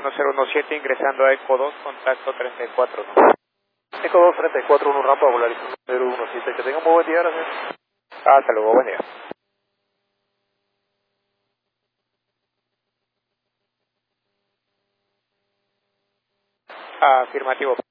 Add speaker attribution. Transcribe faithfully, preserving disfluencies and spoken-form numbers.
Speaker 1: uno cero uno siete ingresando a Eco dos, contacto treinta y cuatro uno.
Speaker 2: Eco dos, treinta y cuatro uno, rampa, Volaris uno cero uno siete. Que tengan muy buen día, gracias.
Speaker 1: Hasta luego, buen día. Afirmativo.